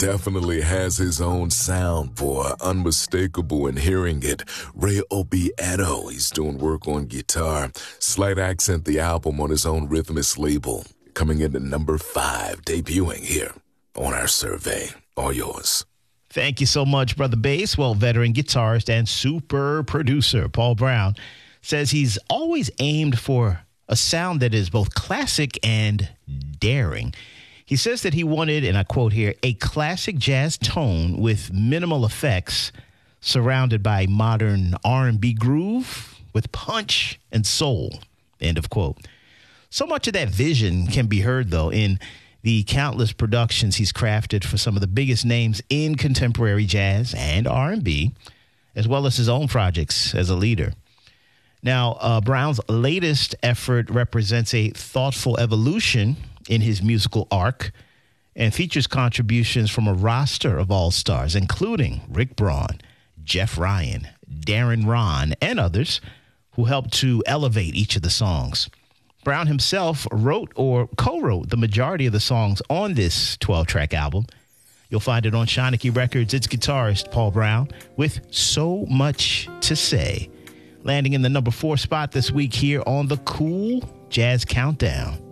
definitely has his own sound, boy. Unmistakable in hearing it. Ray Obiano, he's doing work on guitar. Slight Accent, the album on his own Rhythmus label. Coming in at number 5, debuting here on our survey. All yours. Thank you so much, Brother Bass. Well, veteran guitarist and super producer Paul Brown says he's always aimed for a sound that is both classic and daring. He says that he wanted, and I quote here, a classic jazz tone with minimal effects surrounded by modern R&B groove with punch and soul, end of quote. So much of that vision can be heard, though, in the countless productions he's crafted for some of the biggest names in contemporary jazz and R&B, as well as his own projects as a leader. Now, Brown's latest effort represents a thoughtful evolution in his musical arc and features contributions from a roster of all-stars, including Rick Braun, Jeff Ryan, Darren Ron, and others who helped to elevate each of the songs. Brown himself wrote or co-wrote the majority of the songs on this 12-track album. You'll find it on Shanachie Records. It's guitarist Paul Brown with So Much to Say, landing in the number 4 spot this week here on the Cool Jazz Countdown.